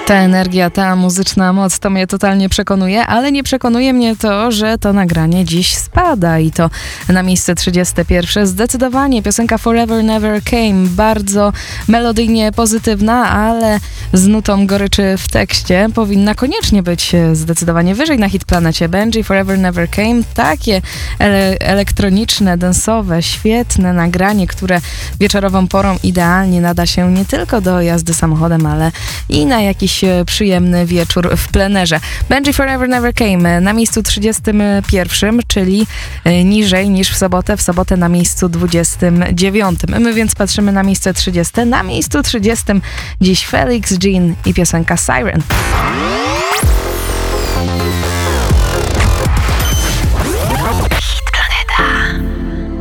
Ta energia, ta muzyczna moc to mnie totalnie przekonuje, ale nie przekonuje mnie to, że to nagranie dziś spada i to na miejsce 31. Zdecydowanie piosenka Forever Never Came, bardzo melodyjnie pozytywna, ale z nutą goryczy w tekście, powinna koniecznie być zdecydowanie wyżej na hitplanecie. Benji, Forever Never Came, takie elektroniczne, dansowe, świetne nagranie, które wieczorową porą idealnie nada się nie tylko do jazdy samochodem, ale i na jakiś przyjemny wieczór w plenerze. Benji, Forever Never Came na miejscu 31, czyli niżej niż w sobotę na miejscu 29. My więc patrzymy na miejsce 30. Na miejscu 30 dziś Felix Jean i piosenka Siren.